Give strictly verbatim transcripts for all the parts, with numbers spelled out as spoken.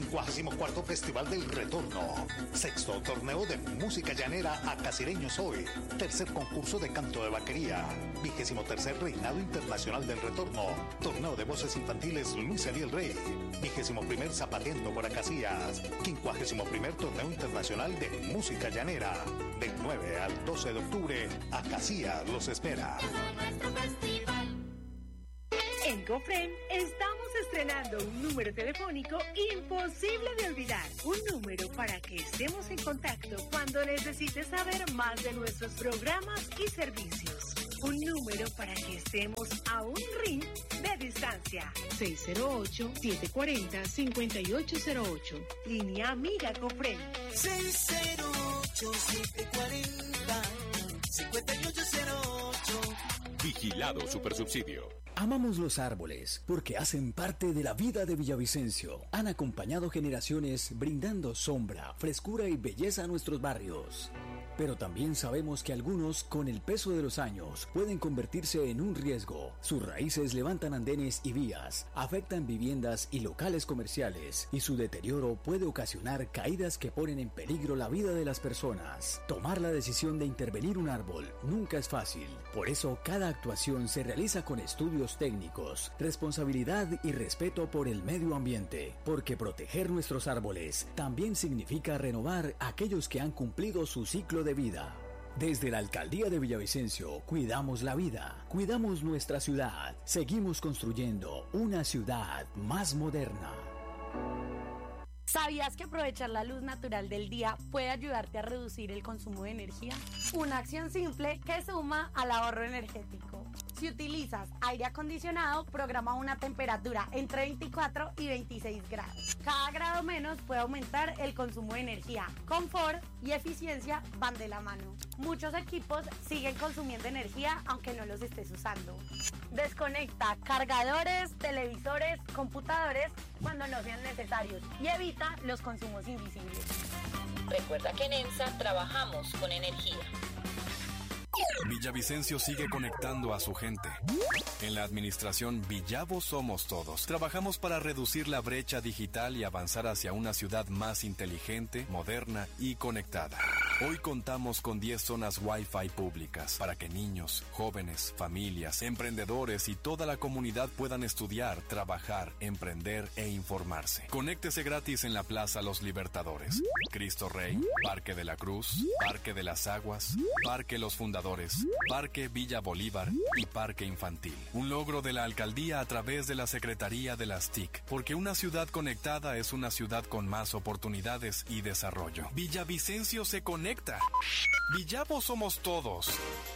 quincuagésimo cuarto Festival del Retorno. Sexto Torneo de Música Llanera a Casireños Hoy. Tercer concurso de canto de vaquería. Vigésimo tercer Reinado Internacional del Retorno. Torneo de voces infantiles Luis Ariel Rey. Vigésimo primer Zapateando por Acacias. Quincuagésimo primer Torneo Internacional de Música Llanera. Del nueve al doce de octubre, Acacias los espera. En Cofren estamos estrenando un número telefónico imposible de olvidar. Un número para que estemos en contacto cuando necesites saber más de nuestros programas y servicios. Un número para que estemos a un ring de distancia. seis cero ocho, siete cuatro cero, cinco ocho cero ocho. Línea Amiga Cofren. seis cero ocho, siete cuatro cero, cinco ocho cero ocho. Vigilado Supersubsidio. Amamos los árboles porque hacen parte de la vida de Villavicencio. Han acompañado generaciones brindando sombra, frescura y belleza a nuestros barrios. Pero también sabemos que algunos, con el peso de los años, pueden convertirse en un riesgo. Sus raíces levantan andenes y vías, afectan viviendas y locales comerciales, y su deterioro puede ocasionar caídas que ponen en peligro la vida de las personas. Tomar la decisión de intervenir un árbol nunca es fácil. Por eso, cada actuación se realiza con estudios técnicos, responsabilidad y respeto por el medio ambiente, porque proteger nuestros árboles también significa renovar aquellos que han cumplido su ciclo de vida. Desde la Alcaldía de Villavicencio, cuidamos la vida, cuidamos nuestra ciudad, seguimos construyendo una ciudad más moderna. ¿Sabías que aprovechar la luz natural del día puede ayudarte a reducir el consumo de energía? Una acción simple que suma al ahorro energético. Si utilizas aire acondicionado, programa una temperatura entre veinticuatro y veintiséis grados. Cada grado menos puede aumentar el consumo de energía. Confort y eficiencia van de la mano. Muchos equipos siguen consumiendo energía aunque no los estés usando. Desconecta cargadores, televisores, computadores cuando no sean necesarios y evita los consumos invisibles. Recuerda que en EMSA trabajamos con energía. Villavicencio sigue conectando a su gente. En la administración Villavo Somos Todos, trabajamos para reducir la brecha digital y avanzar hacia una ciudad más inteligente, moderna y conectada. Hoy contamos con diez zonas Wi-Fi públicas para que niños, jóvenes, familias, emprendedores y toda la comunidad puedan estudiar, trabajar, emprender e informarse. Conéctese gratis en la Plaza Los Libertadores, Cristo Rey, Parque de la Cruz, Parque de las Aguas, Parque Los Fundadores, Parque Villa Bolívar y Parque Infantil. Un logro de la alcaldía a través de la Secretaría de las T I C, porque una ciudad conectada es una ciudad con más oportunidades y desarrollo. Villavicencio se conecta. Villavo Somos Todos.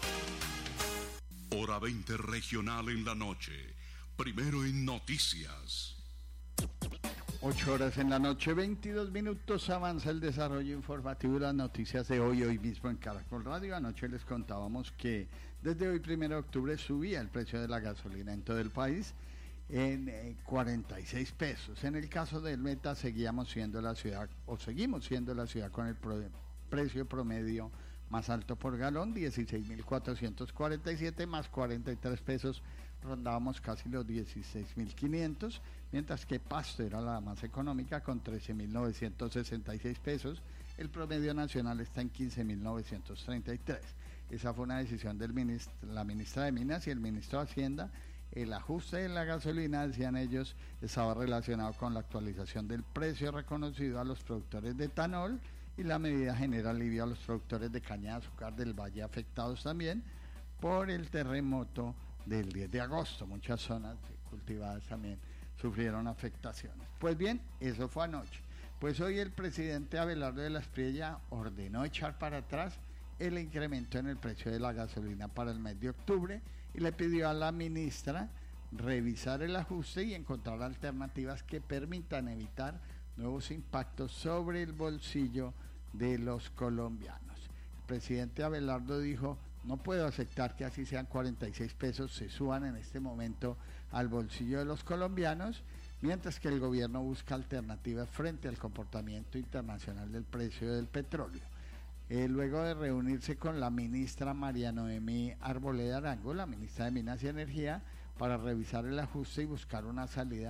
Hora veinte regional en la noche. Primero en noticias. ocho horas en la noche, veintidós minutos, avanza el desarrollo informativo de las noticias de hoy, hoy mismo en Caracol Radio. Anoche les contábamos que desde hoy, primero de octubre, subía el precio de la gasolina en todo el país en eh, cuarenta y seis pesos. En el caso del Meta, seguíamos siendo la ciudad, o seguimos siendo la ciudad con el pro, precio promedio más alto por galón, dieciséis mil cuatrocientos cuarenta y siete más cuarenta y tres pesos, rondábamos casi los dieciséis mil quinientos, mientras que Pasto era la más económica con trece mil novecientos sesenta y seis pesos, el promedio nacional está en quince mil novecientos treinta y tres. Esa fue una decisión de la ministra de Minas y el ministro de Hacienda. El ajuste de la gasolina, decían ellos, estaba relacionado con la actualización del precio reconocido a los productores de etanol, y la medida genera alivio a los productores de caña de azúcar del Valle, afectados también por el terremoto del diez de agosto. Muchas zonas cultivadas también sufrieron afectaciones. Pues bien, eso fue anoche. Pues hoy el presidente Abelardo de la Espriella ordenó echar para atrás el incremento en el precio de la gasolina para el mes de octubre y le pidió a la ministra revisar el ajuste y encontrar alternativas que permitan evitar nuevos impactos sobre el bolsillo de los colombianos. El presidente Abelardo dijo: no puedo aceptar que así sean cuarenta y seis pesos, se suban en este momento al bolsillo de los colombianos, mientras que el gobierno busca alternativas frente al comportamiento internacional del precio del petróleo. Eh, luego de reunirse con la ministra María Noemí Arboleda Arango, la ministra de Minas y Energía, para revisar el ajuste y buscar una salida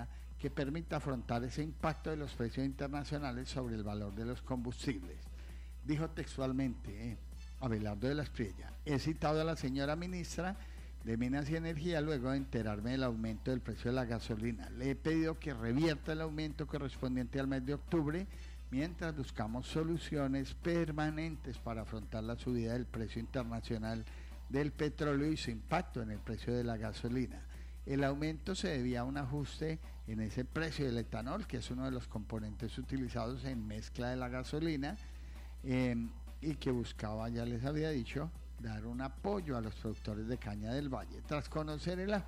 que permita afrontar ese impacto de los precios internacionales sobre el valor de los combustibles. Dijo textualmente eh, Abelardo de la Espriella: he citado a la señora ministra de Minas y Energía luego de enterarme del aumento del precio de la gasolina. Le he pedido que revierta el aumento correspondiente al mes de octubre mientras buscamos soluciones permanentes para afrontar la subida del precio internacional del petróleo y su impacto en el precio de la gasolina. El aumento se debía a un ajuste en ese precio del etanol, que es uno de los componentes utilizados en mezcla de la gasolina, eh, y que buscaba, ya les había dicho, dar un apoyo a los productores de caña del Valle. Tras conocer el